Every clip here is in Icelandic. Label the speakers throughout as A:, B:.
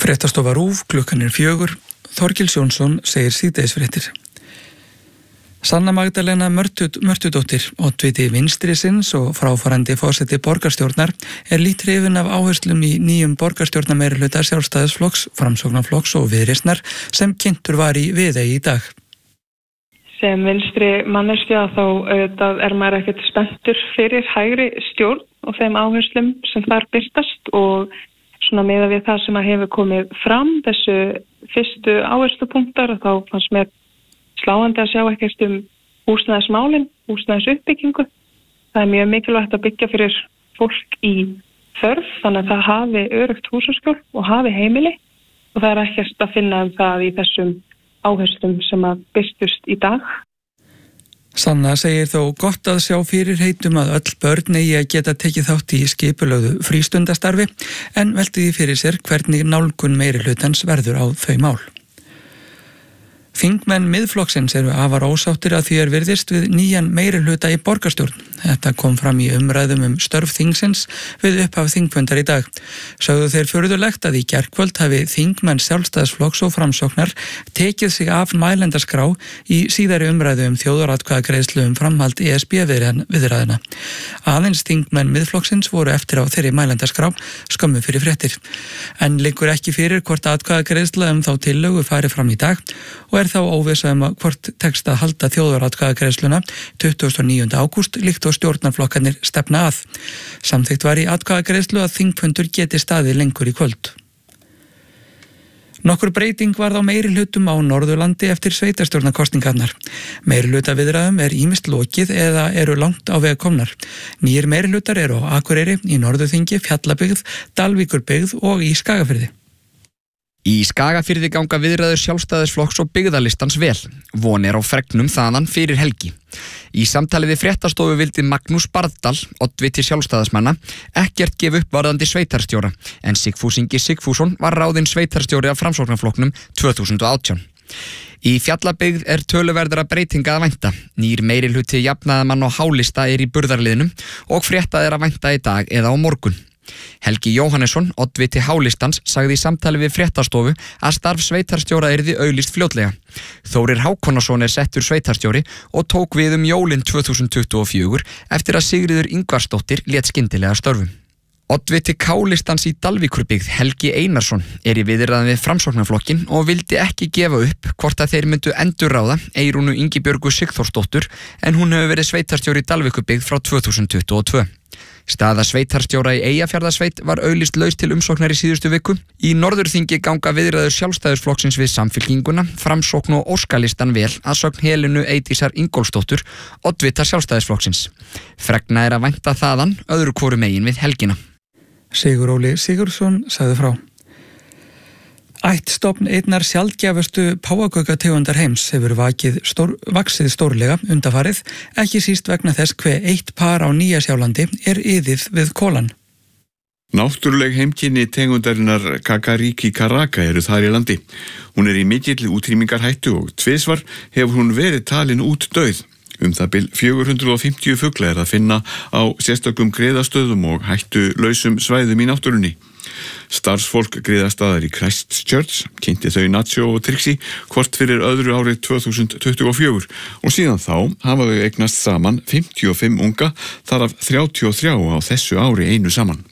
A: Fréttastofa RÚV, klukkan 4, Þorgils Jónsson segir síðdegisfréttir. Sanna Magdalena Mörtudóttir, oddviti vinstrisins og fráfarandi forseti borgarstjórnar, lítt hrifin af áherslum í nýjum borgarstjórnarmeirihluta Sjálfstæðisflokks, Framsóknarflokks og Viðreisnar sem kynntur var í Viðey í dag.
B: Sem vinstri manneskja þá auðvitað maður ekkert spenntur fyrir hægri stjórn og þeim áherslum sem þar birtast og svona miðað við það sem hefur komið fram þessu fyrstu áherslupunktar þá fannst mér sláandi að sjá ekkert húsnæðismálin, húsnæðisuppbyggingu. Það mjög mikilvægt að byggja fyrir fólk í þörf, þannig að það hafi öruggt húsaskjól og hafi heimili og það ekkert að finna það í þessum áherslum sem að birtust í dag.
A: Sanna segir þó gott að sjá fyrirheitum að öll börn eigi að geta tekið þátt í skipulögðu frístundastarfi en velti því fyrir sér hvernig nálgun meirihlutans verður á þau mál. Þingmenn Miðflokksins eru afar ósáttir að því virðist við nýjan meirihluta í borgarstjórn. Þetta kom fram í umræðum störf þingsins við upphaf þingfundar í dag. Sögðu þeir furðulegt að í gærkvöld hafi þingmenn Sjálfstæðisflokks og Framsóknar tekið sig af mælendaskrá í síðari umræðu þjóðaratkvæðagreiðslu framhald ESB-viðræðna. Aðeins þingmenn Miðflokksins voru eftir á þeirri mælendaskrá skömmu fyrir fréttir. En liggur ekki fyrir hvort atkvæðagreiðsla þá tillögu fari fram í dag og þá óvissa hvort tekst að halda þjóðaratkvæðagreiðsluna 29. ágúst líkt og stjórnarflokkarnir stefna að. Samþykkt var í atkvæðagreiðslu að þingfundur geti staðið lengur í kvöld. Nokkur breyting varð á meirihlutum á Norðurlandi eftir sveitarstjórnarkosningarnar. Meirihlutaviðræðum ýmist lokið eða eru langt á veg komnar. Nýjir meirihlutar eru á Akureyri, í Norðurþingi, Fjallabyggð, Dalvíkurbyggð og í Skagafirði.
C: Í Skagafirði ganga viðræður Sjálfstæðisflokks og byggðalistans vel. Von á fregnum þaðan fyrir helgi. Í samtali við fréttastofu vildi Magnús Barðdal, oddviti sjálfstæðismanna, ekkert gefa upp varðandi sveitarstjóra, en Sigfús Ingi Sigfússon var ráðinn sveitarstjóri af Framsóknarflokknum 2018. Í Fjallabyggð töluverðara breytinga að vænta. Nýr meirihluti jafnaðarmann og hálista í burðarliðnum og fréttað að vænta í dag eða á morgun. Helgi Jóhannesson, oddviti hálistans, sagði í samtali við fréttastofu að starf sveitarstjóra yrði auglýst fljótlega. Þórir Hákonarson settur sveitarstjóri og tók við jólin 2024 eftir að Sigríður Ingvarsdóttir lét skyndilega störfum. Oddviti K-listans í Dalvíkurbyggð, Helgi Einarsson, í viðræðum við Framsóknarflokkinn og vildi ekki gefa upp hvort að þeir myndu endurráða Eyrúnu Ingibjörgu Sigþórsdóttur en hún hefur verið sveitarstjóri í Dalvíkurbyggð frá 2022. Staða sveitarstjóra í Eyjafjarðarsveit var auglýst laus til umsóknar í síðustu viku. Í Norðurþingi ganga viðræður Sjálfstæðisflokksins við Samfylkinguna, Framsókn og Óskalistan vel að sögn Helenu Eydísar Ingólfsdóttur, oddvita Sjálfstæðisflokksins. Fregna að vænta þaðan öðru hvoru megin við helgina.
A: Sigur Óli Sigurðsson sagði frá. Ættstofn einnar sjaldgæfustu páfagaukategundar heims hefur vaxið stórlega undanfarið, ekki síst vegna þess hve eitt par á Nýja-Sjálandi iðið við kolan.
D: Náttúruleg heimkynni tegundarinnar Kakariki Karaka eru þar í landi. Hún í mikilli útrýmingarhættu og tvisvar hefur hún verið talin út dauð. Það bil 450 fugla að finna á sérstökum griðastöðum og hættu lausum svæðum í náttúrunni. Starfsfólk griðastaðar í Christchurch kynnti þau Nacho og Trixie hvort fyrir öðru árið 2024 og síðan þá hafa þau eignast saman 55 unga, þar af 33 á þessu ári einu saman.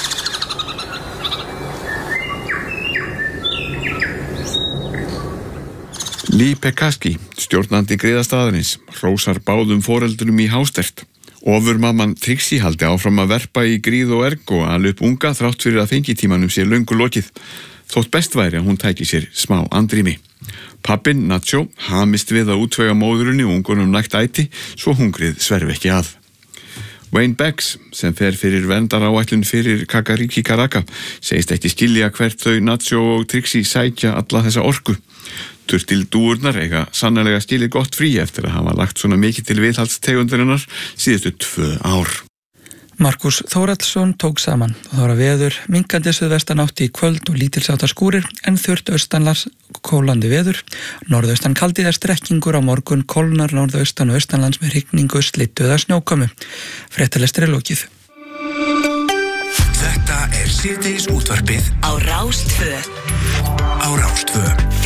D: Lee Pekaski, stjórnandi griðastaðarins, hrósar báðum foreldrum í hástert. Ofurmamman Trixie haldi áfram að verpa í gríð og erg og ala upp unga þrátt fyrir að fengitímanum sé löngu lokið. Þótt best væri að hún tæki sér smá andrými. Pabbinn Nacho hamist við að útvega móðurinni og ungunum nægt æti svo hungrið sverf ekki að. Wayne Beggs, sem fer fyrir verndaráætlun fyrir Kakariki Karaka, segist ekki skilja hvert þau Nacho og Trixie sækja alla þessa orku. Turtildúurnar eiga sannarlega skilið gott frí eftir að hafa lagt svona mikið til viðhaldstegundarinnar síðustu 2 ár.
A: Markus Þórhallsson tók saman. Það var veður, minnkandi suðvestanátt í kvöld og lítilsháttar skúrir en þurrt austanlands kólandi veður. Norðaustan kaldi strekkingur á morgun, kólnar norðaustan og austanlands með rigningu, slyddu eða snjókomu. Fréttalestri lokið.
E: Þetta síðdegisútvarpið á Rás 2.